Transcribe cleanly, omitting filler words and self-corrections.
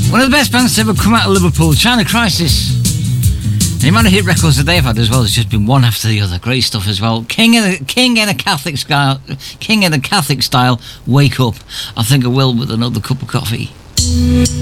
One of the best bands to ever come out of Liverpool, China Crisis. The amount of hit records that they've had as well has just been one after the other. Great stuff as well. King in a Catholic style. Wake up. I think I will with another cup of coffee.